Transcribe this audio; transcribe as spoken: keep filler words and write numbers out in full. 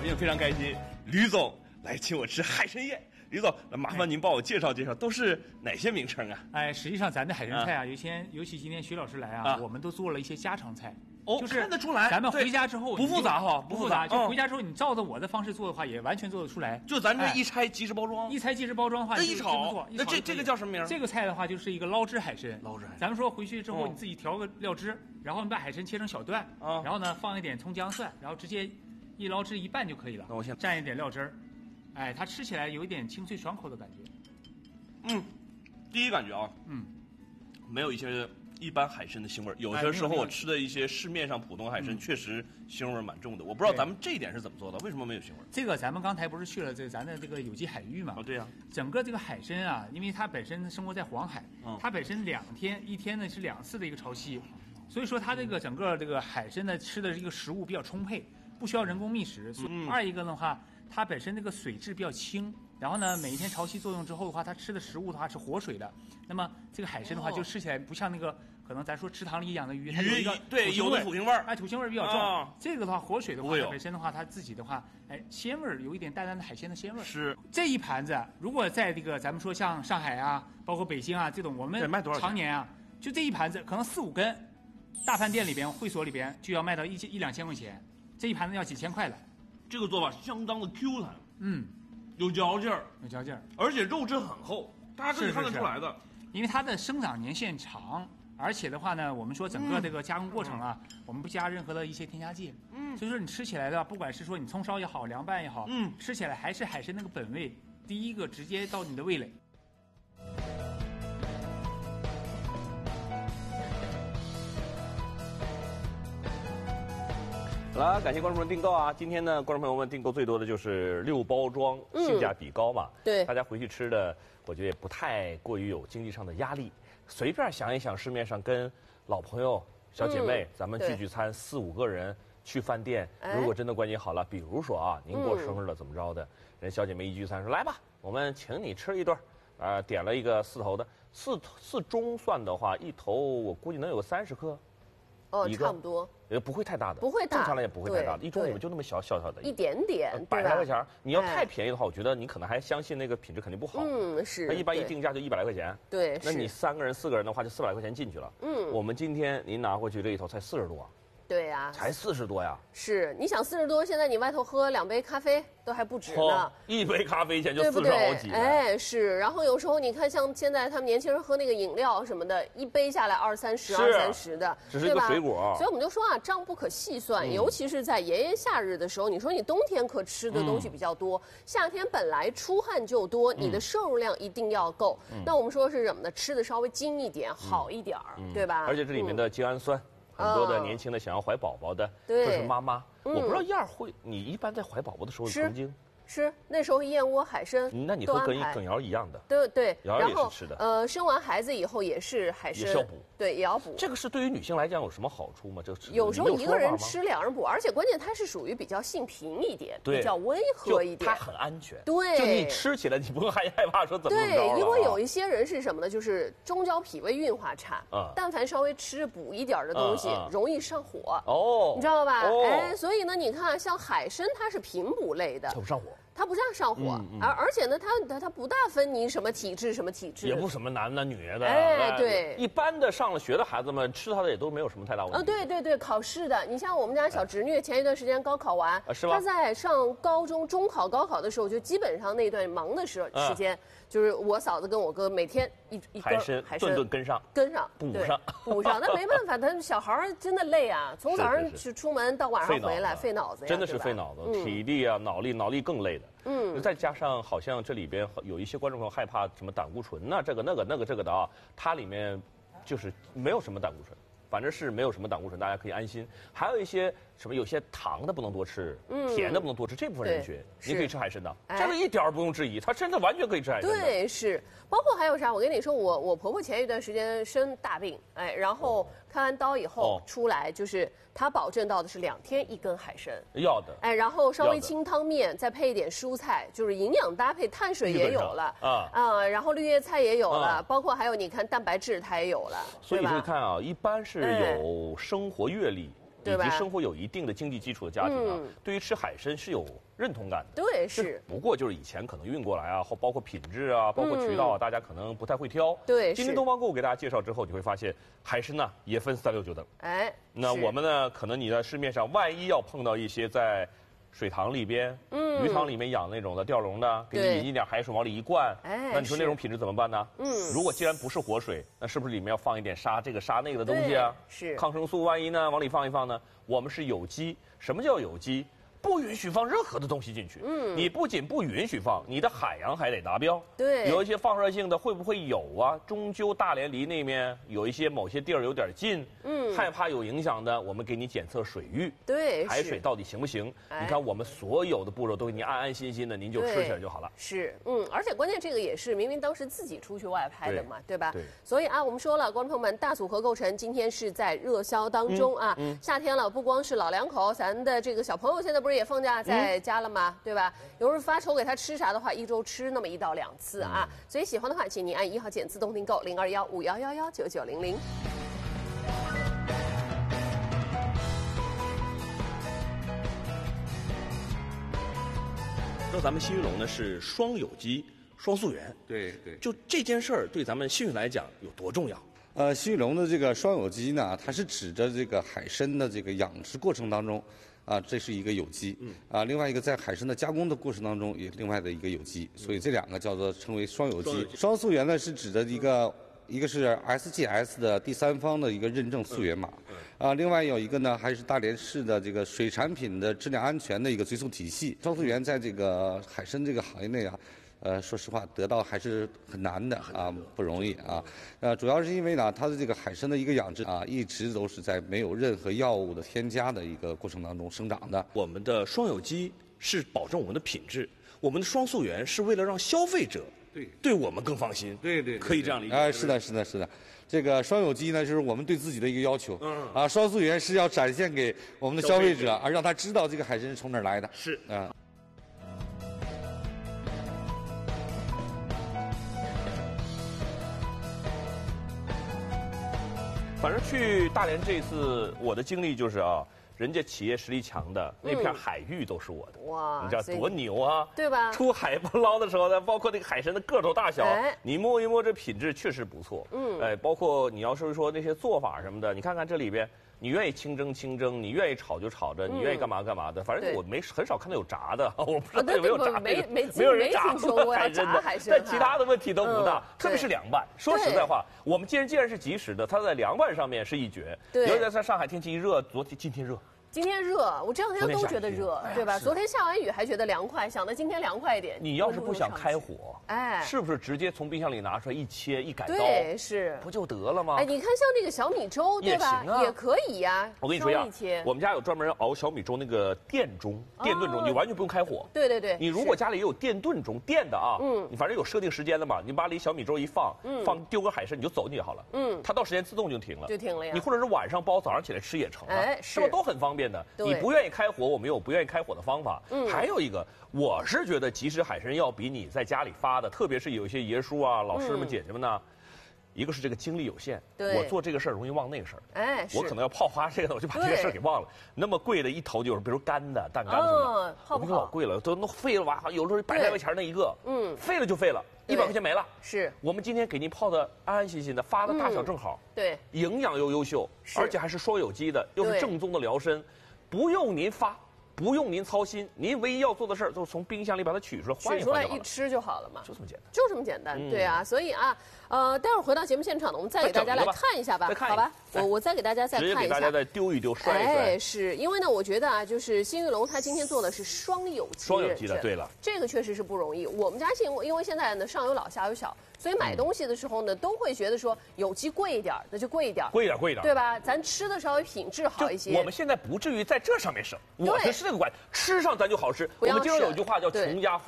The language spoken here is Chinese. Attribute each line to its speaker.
Speaker 1: 今天非常开心，吕总来请我吃海参宴。吕总，那麻烦您帮我介绍介绍，都是哪些名称啊？
Speaker 2: 哎，实际上咱的海参菜啊，尤其尤其今天徐老师来啊，我们都做了一些家常菜。
Speaker 1: 哦，
Speaker 2: 就是
Speaker 1: 看得出来。
Speaker 2: 咱们回家之后
Speaker 1: 不复杂哈，
Speaker 2: 不复杂。就回家之后，你照着我的方式做的话，也完全做得出来。
Speaker 1: 就咱这一拆即食包装，
Speaker 2: 一拆即食包装的话，
Speaker 1: 那一炒，那这这个叫什么名？
Speaker 2: 这个菜的话，就是一个捞汁海参。
Speaker 1: 捞汁海参。
Speaker 2: 咱们说回去之后，你自己调个料汁，然后你把海参切成小段，然后呢放一点葱姜蒜，然后直接一捞汁一拌就可以了。
Speaker 1: 那我先
Speaker 2: 蘸一点料汁儿。哎，它吃起来有一点清脆爽口的感觉。
Speaker 1: 嗯，第一感觉啊，嗯，没有一些一般海参的腥味儿。有些时候我吃的一些市面上普通海参，确实腥味儿蛮重的。我不知道咱们这一点是怎么做的，为什么没有腥味儿？
Speaker 2: 这个咱们刚才不是去了这咱的这个有机海域嘛？
Speaker 1: 哦，对呀。
Speaker 2: 整个这个海参啊，因为它本身生活在黄海，它本身两天一天呢是两次的一个潮汐，所以说它这个整个这个海参呢吃的这个食物比较充沛，不需要人工觅食。嗯。二一个的话，它本身这个水质比较清，然后呢，每一天潮汐作用之后的话，它吃的食物的话是活水的。那么这个海参的话，就吃起来不像那个可能咱说池塘里养的鱼，它有一个
Speaker 1: 对有的土腥味儿，
Speaker 2: 哎，土腥味儿比较重。这个的话，活水的话，本身的话，它自己的话，哎，鲜味儿有一点淡淡的海鲜的鲜味儿。
Speaker 1: 是
Speaker 2: 这一盘子，如果在这个咱们说像上海啊，包括北京啊这种，我们常年啊，就这一盘子可能四五根，大饭店里边、会所里边就要卖到一千一两千块钱，这一盘子要几千块的。
Speaker 1: 这个做法相当的 Q 弹，
Speaker 2: 嗯，
Speaker 1: 有嚼劲儿，
Speaker 2: 有嚼劲儿，
Speaker 1: 而且肉质很厚，大家可以看得出来的。
Speaker 2: 是是是因为它的生长年限长，而且的话呢，我们说整个这个加工过程啊，嗯、我们不加任何的一些添加剂，嗯，所以说你吃起来的，不管是说你葱烧也好，凉拌也好，嗯，吃起来还是海参那个本味，第一个直接到你的味蕾。
Speaker 1: 好了，感谢观众朋友们订购啊！今天呢，观众朋友们订购最多的就是六包装，性价比高嘛。
Speaker 3: 对，
Speaker 1: 大家回去吃的，我觉得也不太过于有经济上的压力。随便想一想，市面上跟老朋友、小姐妹，咱们聚聚餐，四五个人去饭店，如果真的关系好了，比如说啊，您过生日了怎么着的，人小姐妹一聚餐说来吧，我们请你吃一顿，啊，点了一个四头的，四四中算的话，一头我估计能有个三十克。
Speaker 3: 哦，差不多，
Speaker 1: 也不会太大的，
Speaker 3: 不会大，
Speaker 1: 正常来也不会太大的，一盅里面就那么小小小的，
Speaker 3: 一点点，
Speaker 1: 百来块钱。你要太便宜的话，我觉得你可能还相信那个品质肯定不好。
Speaker 3: 嗯，是。
Speaker 1: 那一般一定价就一百来块钱。
Speaker 3: 对，
Speaker 1: 那你三个人、四个人的话，就四百来块钱进去了。嗯，我们今天您拿回去这一头才四十多。
Speaker 3: 对呀，
Speaker 1: 才四十多呀！
Speaker 3: 是，你想四十多，现在你外头喝两杯咖啡都还不止呢，
Speaker 1: 一杯咖啡钱就四十好几。
Speaker 3: 哎，是。然后有时候你看，像现在他们年轻人喝那个饮料什么的，一杯下来二三十、二三十的，
Speaker 1: 只是一个水果。
Speaker 3: 所以我们就说啊，账不可细算，尤其是在炎炎夏日的时候，你说你冬天可吃的东西比较多，夏天本来出汗就多，你的摄入量一定要够。那我们说是什么呢？吃的稍微精一点，好一点儿，对吧？
Speaker 1: 而且这里面的精氨酸。很多的年轻的想要怀宝宝的，或者是妈妈，我不知道燕儿会，你一般在怀宝宝的时候曾经
Speaker 3: 吃，那时候燕窝、海参，
Speaker 1: 那你和跟耿瑶一样的，
Speaker 3: 对对，
Speaker 1: 瑶儿也是吃的。
Speaker 3: 呃，生完孩子以后也是海参，
Speaker 1: 也是要补，
Speaker 3: 对，也要补。
Speaker 1: 这个是对于女性来讲有什么好处吗？这
Speaker 3: 有时候一个人吃两人补，而且关键它是属于比较性平一点，比较温和一点，
Speaker 1: 它很安全。
Speaker 3: 对，
Speaker 1: 就你吃起来你不会害害怕说怎么着。
Speaker 3: 对，因为有一些人是什么呢？就是中焦脾胃运化差，但凡稍微吃补一点的东西，容易上火。哦，你知道吧？哎，所以呢，你看像海参，它是平补类的，
Speaker 1: 它不上火。
Speaker 3: 它不让上火，嗯嗯、而而且呢，它它它不大分你什么体质什么体质，
Speaker 1: 也不什么男的女的，
Speaker 3: 哎，对，
Speaker 1: 一般的上了学的孩子们吃它的也都没有什么太大问题。
Speaker 3: 啊，对对对，考试的，你像我们家小侄女，前一段时间高考完，
Speaker 1: 啊、是吧？
Speaker 3: 她在上高中中考、高考的时候，就基本上那段忙的时候、啊、时间，就是我嫂子跟我哥每天一一
Speaker 1: 根海参，
Speaker 3: 海参
Speaker 1: 顿顿跟上，
Speaker 3: 跟上
Speaker 1: 补上，
Speaker 3: 补上，那没办法，他小孩真的累啊，从早上去出门到晚上回来，费脑子呀，
Speaker 1: 真的是费脑子，
Speaker 3: 嗯、
Speaker 1: 体力啊、脑力，脑力更累的。嗯，再加上好像这里边有一些观众朋友害怕什么胆固醇呐、啊，这个那个那个这个的啊，它里面就是没有什么胆固醇，反正是没有什么胆固醇，大家可以安心。还有一些什么有些糖的不能多吃，嗯，甜的不能多吃，这部分人群你可以吃海参的，哎、这个一点儿不用质疑，它真的完全可以吃海参的。
Speaker 3: 对，是，包括还有啥？我跟你说，我我婆婆前一段时间生大病，哎，然后开完刀以后、哦、出来，就是她保证到的是两天一根海参，
Speaker 1: 要的，
Speaker 3: 哎，然后稍微清汤面，再配一点蔬菜，就是营养搭配，碳水也有了啊啊、呃，然后绿叶菜也有了，啊、包括还有你看蛋白质它也有了，
Speaker 1: 所以可以看啊，一般是有生活阅历。
Speaker 3: 对吧？
Speaker 1: 以及生活有一定的经济基础的家庭啊，嗯、对于吃海参是有认同感的。
Speaker 3: 对，是。
Speaker 1: 不过就是以前可能运过来啊，或包括品质啊，包括渠道啊，嗯、大家可能不太会挑。
Speaker 3: 对，
Speaker 1: 今天东方购物给大家介绍之后，你会发现海参呢也分三六九等。
Speaker 3: 哎，
Speaker 1: 那我们呢，可能你在市面上万一要碰到一些在水塘里边、嗯、鱼塘里面养那种的钓笼的，给你引一点海水往里一灌，哎，那你说那种品质怎么办呢？嗯，如果既然不是活水，那是不是里面要放一点杀这个杀那个的东西啊？
Speaker 3: 是
Speaker 1: 抗生素，万一呢往里放一放呢？我们是有机，什么叫有机？不允许放任何的东西进去。嗯，你不仅不允许放，你的海洋还得达标。
Speaker 3: 对，
Speaker 1: 有一些放射性的会不会有啊？终究大连离那面有一些某些地儿有点近，嗯，害怕有影响的，我们给你检测水域，
Speaker 3: 对，
Speaker 1: 海水到底行不行？你看我们所有的步骤都给你安安心心的，您就吃起来就好了。
Speaker 3: 是，嗯，而且关键这个也是明明当时自己出去外拍的嘛， 对, 对吧？
Speaker 1: 对。
Speaker 3: 所以啊，我们说了，观众朋友们，大组合购城今天是在热销当中啊。嗯嗯、夏天了，不光是老两口，咱的这个小朋友现在不是也放假在家了吗？嗯、对吧？有时候发愁给他吃啥的话，一周吃那么一到两次啊。嗯、所以喜欢的话，请您按一号键自动订购零二幺五幺幺幺九九零零。
Speaker 1: 说咱们新玉龙呢是双有机、双溯源，
Speaker 4: 对对，
Speaker 1: 就这件事儿对咱们新玉来讲有多重要？
Speaker 4: 呃，新玉龙的这个双有机呢，它是指着这个海参的这个养殖过程当中，啊，这是一个有机，嗯，啊，另外一个在海参的加工的过程当中也另外的一个有机，所以这两个叫做称为双有机。双溯源呢是指的一个。一个是 S G S 的第三方的一个认证溯源码，啊，另外有一个呢，还是大连市的这个水产品的质量安全的一个追溯体系。双溯源在这个海参这个行业内啊，呃，说实话得到还是很难的啊，不容易啊。呃，主要是因为呢，它的这个海参的一个养殖啊，一直都是在没有任何药物的添加的一个过程当中生长的。
Speaker 1: 我们的双有机是保证我们的品质，我们的双溯源是为了让消费者。对，对我们更放心。
Speaker 4: 对 对, 对，
Speaker 1: 可以这样理解。
Speaker 4: 哎、呃，是的，是的，是的。这个双有机呢，就是我们对自己的一个要求。嗯。啊，双溯源是要展现给我们的消费者，而让他知道这个海参是从哪儿来的。
Speaker 1: 是。
Speaker 4: 啊。
Speaker 1: 反正去大连这次，我的经历就是啊。人家企业实力强的那片海域都是我的，哇，你知道多牛啊，
Speaker 3: 对吧？
Speaker 1: 出海捕捞的时候呢，包括那个海参的个头大小，哎、你摸一摸，这品质确实不错。嗯，哎，包括你要是说那些做法什么的，你看看这里边，你愿意清蒸清蒸，你愿意炒就炒着，嗯、你愿意干嘛干嘛的。反正我没很少看到有炸的，我不知道有没有炸的，
Speaker 3: 没没
Speaker 1: 没有人炸
Speaker 3: 过海参的，
Speaker 1: 但其他的问题都不大，特别是凉拌。说实在话，我们既然既然是即食的，它在凉拌上面是一绝。
Speaker 3: 对，
Speaker 1: 尤其在上海天气一热，昨天今天热。
Speaker 3: 今天热，我这两天都觉得热，对吧？昨天下完雨还觉得凉快，想着今天凉快一点。
Speaker 1: 你要是不想开火，哎，是不是直接从冰箱里拿出来一切一改刀，
Speaker 3: 对，是
Speaker 1: 不就得了吗？
Speaker 3: 哎，你看像这个小米粥，对吧？也可以呀。
Speaker 1: 我跟你说呀，我们家有专门熬小米粥那个电钟、电炖钟，你完全不用开火。
Speaker 3: 对对对。
Speaker 1: 你如果家里也有电炖钟，电的啊，嗯，你反正有设定时间的嘛，你把里小米粥一放，放丢个海参，你就走你就好了。嗯，它到时间自动就停了，
Speaker 3: 就停了呀。
Speaker 1: 你或者是晚上煲，早上起来吃也成了，哎，是吧？都很方便的。你不愿意开火，我们有不愿意开火的方法。嗯，还有一个，我是觉得即食海参要比你在家里发的，特别是有一些爷叔啊、老师们、姐姐们呢，一个是这个精力有限，我做这个事儿容易忘那个事儿。哎，我可能要泡花这个，我就把这个事儿给忘了。那么贵的一头就是，比如干的蛋干什么的，我跟你说老贵了，都弄废了吧？有时候百来块钱那一个，嗯，废了就废了。一百块钱没了，
Speaker 3: 是
Speaker 1: 我们今天给您泡的安安心心的，发的大小正好，
Speaker 3: 对，
Speaker 1: 营养又优秀，而且还是双有机的，又是正宗的辽参。不用您发，不用您操心，您唯一要做的事儿就是从冰箱里把它取出来，换一换就好了，
Speaker 3: 取出来一吃就好了嘛，
Speaker 1: 就这么简单，
Speaker 3: 就这么简单，嗯、对啊，所以啊，呃，待会儿回到节目现场呢，我们再给大家来看一下吧，好吧？我我再给大家再看一下，
Speaker 1: 直接给大家再丢一丢，摔一摔。
Speaker 3: 哎，是因为呢，我觉得啊，就是新玉龙它今天做的是双有机，
Speaker 1: 双有机的，对了，
Speaker 3: 这个确实是不容易。我们家现因为现在呢上有老下有小。所以买东西的时候呢，都会觉得说有机贵一点，那就贵一点，
Speaker 1: 贵一点，贵一点，
Speaker 3: 对吧？咱吃的稍微品质好一些。
Speaker 1: 我们现在不至于在这上面省，我是这个观，吃上咱就好吃。我们经常有一句话叫“穷家富”。